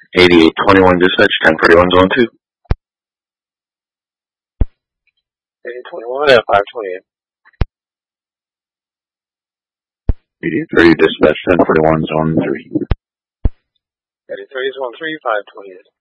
8821 dispatch, 1041 zone 2. 8821 at 528. 8830 dispatch, 1041 zone 3. 8830 zone 3, 528.